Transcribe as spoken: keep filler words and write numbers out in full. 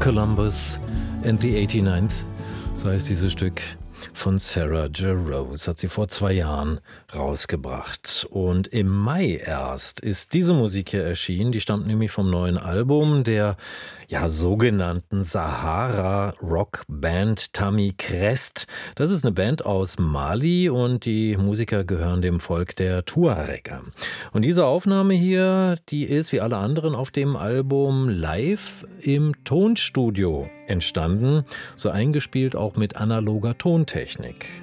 Columbus and the eighty-ninth, so heißt dieses Stück von Sarah J. Rose, hat sie vor zwei Jahren rausgebracht. Und im Mai erst ist diese Musik hier erschienen, die stammt nämlich vom neuen Album der ja, sogenannten Sahara-Rock-Band Tammy Crest. Das ist eine Band aus Mali und die Musiker gehören dem Volk der Tuareger. Und diese Aufnahme hier, die ist wie alle anderen auf dem Album live im Tonstudio entstanden, so eingespielt auch mit analoger Tontechnik.